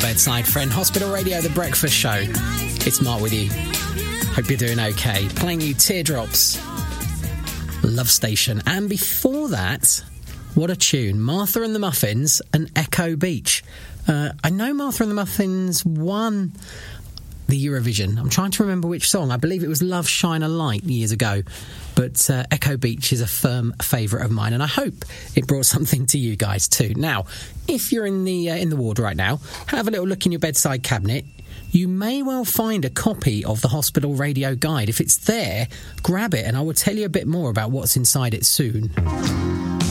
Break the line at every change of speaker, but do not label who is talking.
bedside friend. Hospital Radio, The Breakfast Show. It's Mark with you. Hope you're doing okay. Playing you Teardrops, Love Station. And before that, what a tune. Martha and the Muffins and Echo Beach. I know Martha and the Muffins won the Eurovision. I'm trying to remember which song. I believe it was Love Shine a Light years ago. But Echo Beach is a firm favourite of mine, and I hope it brought something to you guys too. Now, if you're in the ward right now, have a little look in your bedside cabinet. You may well find a copy of the Hospital Radio Guide. If it's there, grab it, and I will tell you a bit more about what's inside it soon.